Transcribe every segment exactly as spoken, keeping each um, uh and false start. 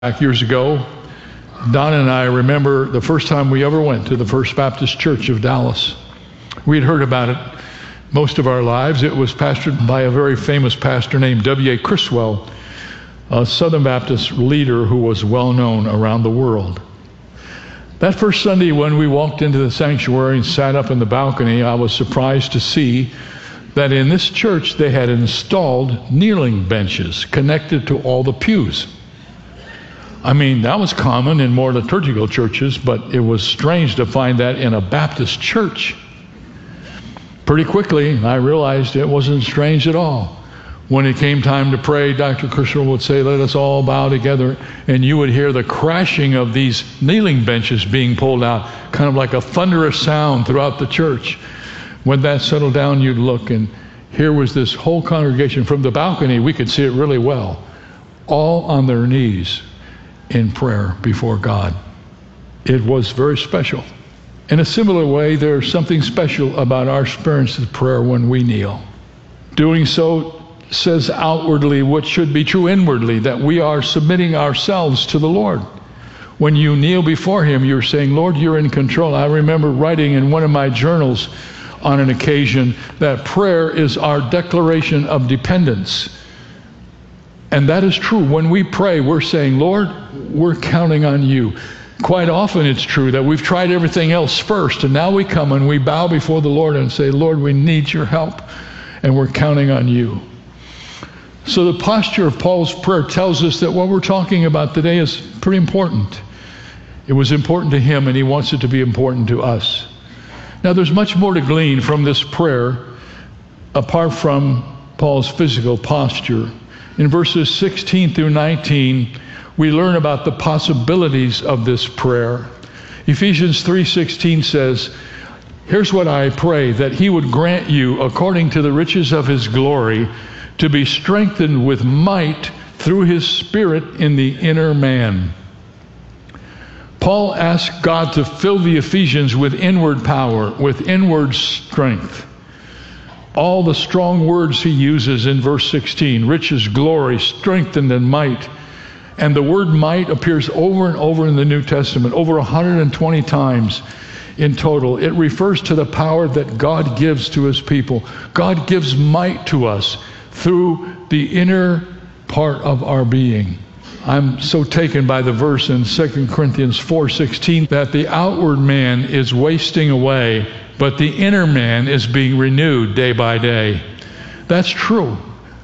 Back years ago, Don and I remember the first time we ever went to the First Baptist Church of Dallas. We had heard about it most of our lives. It was pastored by a very famous pastor named W A Criswell, a Southern Baptist leader who was well known around the world. That first Sunday when we walked into the sanctuary and sat up in the balcony, I was surprised to see that in this church they had installed kneeling benches connected to all the pews. I mean, that was common in more liturgical churches, but it was strange to find that in a Baptist church. Pretty quickly, I realized it wasn't strange at all. When it came time to pray, Doctor Criswell would say, "Let us all bow together," and you would hear the crashing of these kneeling benches being pulled out, kind of like a thunderous sound throughout the church. When that settled down, you'd look, and here was this whole congregation. From the balcony, we could see it really well, all on their knees in prayer before God. It was very special. In a similar way, there's something special about our experience of prayer when we kneel. Doing so says outwardly what should be true inwardly, that we are submitting ourselves to the Lord. When you kneel before Him, you're saying, "Lord, you're in control." I remember writing in one of my journals on an occasion that prayer is our declaration of dependence. And that is true. When we pray, we're saying, "Lord, we're counting on you." Quite often it's true that we've tried everything else first, and now we come and we bow before the Lord and say, "Lord, we need your help, and we're counting on you." So the posture of Paul's prayer tells us that what we're talking about today is pretty important. It was important to him, and he wants it to be important to us. Now, there's much more to glean from this prayer apart from Paul's physical posture. In verses sixteen through nineteen, we learn about the possibilities of this prayer. Ephesians three sixteen says, "Here's what I pray, that He would grant you, according to the riches of His glory, to be strengthened with might through His Spirit in the inner man." Paul asked God to fill the Ephesians with inward power, with inward strength. All the strong words he uses in verse sixteen, riches, glory, strengthened, and might. And the word might appears over and over in the New Testament, over one hundred twenty times in total. It refers to the power that God gives to His people. God gives might to us through the inner part of our being. I'm so taken by the verse in Second Corinthians four sixteen that the outward man is wasting away, but the inner man is being renewed day by day. That's true.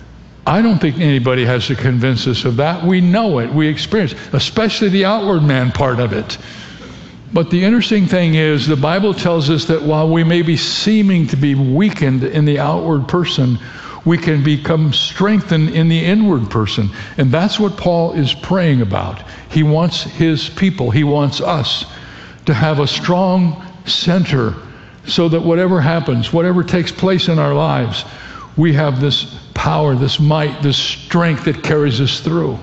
I don't think anybody has to convince us of that. We know it. We experience it, especially the outward man part of it. But the interesting thing is, the Bible tells us that while we may be seeming to be weakened in the outward person, we can become strengthened in the inward person. And that's what Paul is praying about. He wants his people, he wants us to have a strong center so that whatever happens, whatever takes place in our lives, we have this power, this might, this strength that carries us through.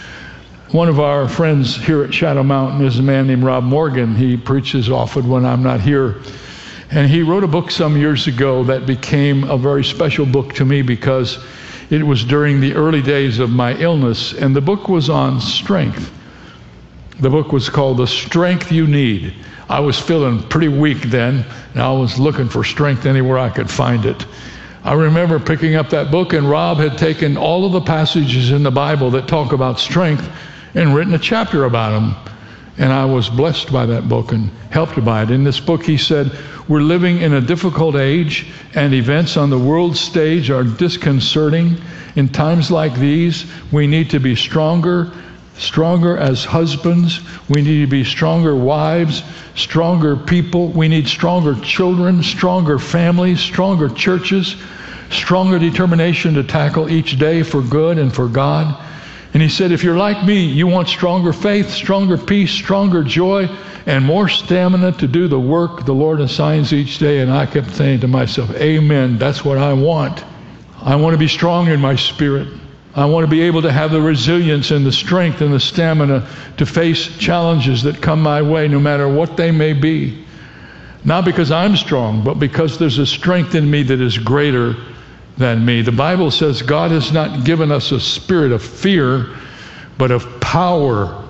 One of our friends here at Shadow Mountain is a man named Rob Morgan. He preaches often when I'm not here. And he wrote a book some years ago that became a very special book to me because it was during the early days of my illness, and the book was on strength. The book was called The Strength You Need. I was feeling pretty weak then, and I was looking for strength anywhere I could find it. I remember picking up that book, and Rob had taken all of the passages in the Bible that talk about strength and written a chapter about them. And I was blessed by that book and helped by it. In this book, he said, we're living in a difficult age, and events on the world stage are disconcerting. In times like these, we need to be stronger, stronger as husbands. We need to be stronger wives, stronger people. We need stronger children, stronger families, stronger churches, stronger determination to tackle each day for good and for God. And he said, if you're like me, you want stronger faith, stronger peace, stronger joy, and more stamina to do the work the Lord assigns each day. And I kept saying to myself, amen, that's what I want. I want to be strong in my spirit. I want to be able to have the resilience and the strength and the stamina to face challenges that come my way, no matter what they may be. Not because I'm strong, but because there's a strength in me that is greater than me. The Bible says God has not given us a spirit of fear, but of power